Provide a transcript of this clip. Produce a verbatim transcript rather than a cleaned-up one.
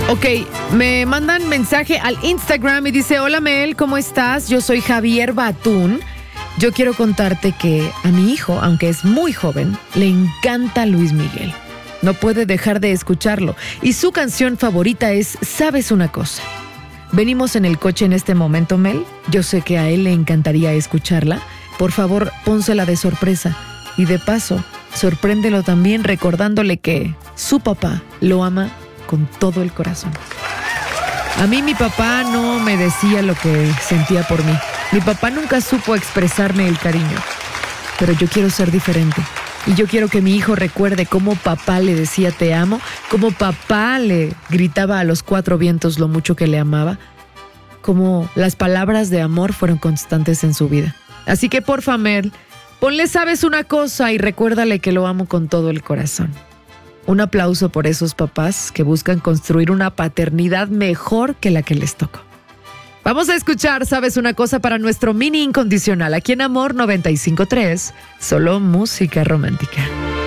Ok, me mandan mensaje al Instagram y dice: hola Mel, ¿cómo estás? Yo soy Javier Batún. Yo quiero contarte que a mi hijo, aunque es muy joven, le encanta Luis Miguel. No puede dejar de escucharlo y su canción favorita es ¿Sabes una cosa? Venimos en el coche en este momento, Mel. Yo sé que a él le encantaría escucharla. Por favor, pónsela de sorpresa y de paso, sorpréndelo también recordándole que su papá lo ama con todo el corazón. A mí mi papá no me decía lo que sentía por mí. Mi papá nunca supo expresarme el cariño. Pero yo quiero ser diferente. Y yo quiero que mi hijo recuerde cómo papá le decía te amo, cómo papá le gritaba a los cuatro vientos lo mucho que le amaba, cómo las palabras de amor fueron constantes en su vida. Así que porfa, Mel, ponle sabes una cosa y recuérdale que lo amo con todo el corazón. Un aplauso por esos papás que buscan construir una paternidad mejor que la que les tocó. Vamos a escuchar ¿Sabes una cosa? Para nuestro mini incondicional aquí en Amor noventa y cinco punto tres, solo música romántica.